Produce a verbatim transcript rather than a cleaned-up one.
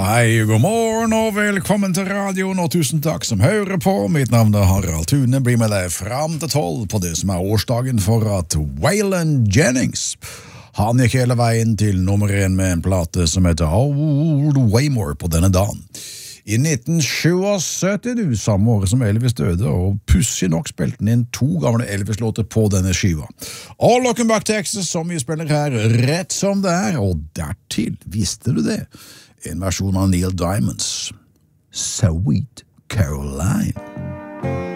Hei, god morgen og velkommen til radioen, og tusen takk som hører på. Mitt navn er Harald Thune, blir med deg fram til tolv på det som er årsdagen for at Waylon Jennings, han gikk hele veien til nummer én med en plate som heter Old Waymore på denne dagen. I nitten syttisju, du, samme året som Elvis døde, og pussig nok spilte han inn to gamle Elvis-låter på denne skiva. All Looking Back Texas, som vi spiller her rett som det er, og dertil, visste du det? En versjon av Neil Diamonds Sweet Caroline.